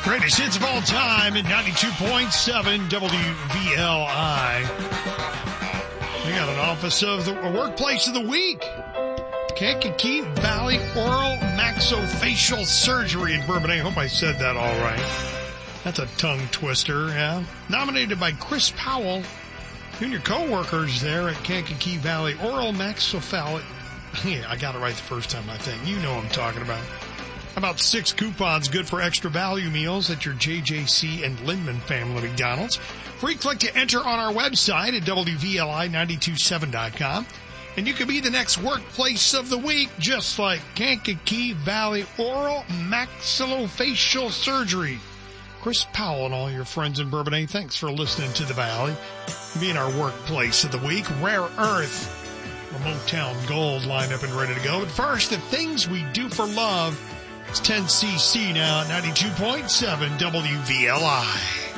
Greatest hits of all time at 92.7 WVLI. We got an office of the workplace of the week. Kankakee Valley Oral Maxillofacial Surgery in Bourbon. I hope I said that all right. That's a tongue twister, yeah. Nominated by Chris Powell. You and your co-workers there at Kankakee Valley Oral Maxillofacial. Yeah, I got it right the first time, I think. You know what I'm talking about. About 6 coupons good for extra value meals at your JJC and Lindman family McDonald's. Free click to enter on our website at WVLI927.com. And you could be the next workplace of the week, just like Kankakee Valley Oral Maxillofacial Surgery. Chris Powell and all your friends in Bourbonnais, thanks for listening to The Valley. Being our workplace of the week, Rare Earth, a Motown Gold lineup and ready to go. But first, the things we do for love. It's 10cc now at 92.7 WVLI.